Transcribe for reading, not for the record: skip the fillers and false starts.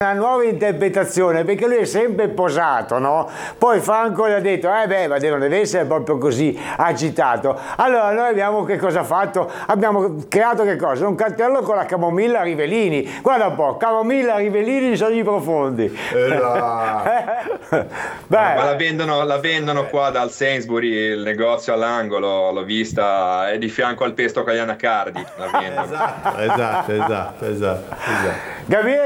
una nuova interpretazione, perché lui è sempre posato, no? Poi Franco gli ha detto ma non deve essere proprio così agitato. Allora noi abbiamo che cosa fatto? Abbiamo creato che cosa? Un cartello con la camomilla Rivellini, guarda un po', camomilla Rivellini in Sogni Profondi. Ma la vendono qua dal Sainsbury, il negozio all'angolo, l'ho vista, è di fianco al pesto con gli anacardi, la vendono. Esatto. Gabriele